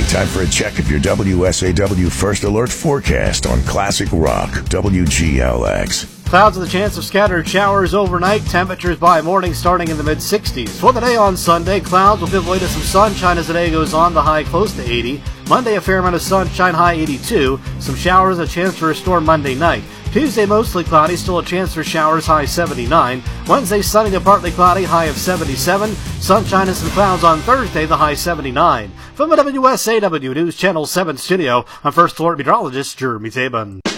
Time for a check of your WSAW First Alert forecast on Classic Rock, WGLX. Clouds with a chance of scattered showers overnight. Temperatures by morning starting in the mid-60s. For the day on Sunday, clouds will give way to some sunshine as the day goes on, the high close to 80. Monday, a fair amount of sunshine, high 82. Some showers, a chance for a storm Monday night. Tuesday, mostly cloudy, still a chance for showers, high 79. Wednesday, sunny to partly cloudy, high of 77. Sunshine and some clouds on Thursday, the high 79. From the WSAW News Channel 7 studio, I'm First Alert meteorologist Jeremy Tabin.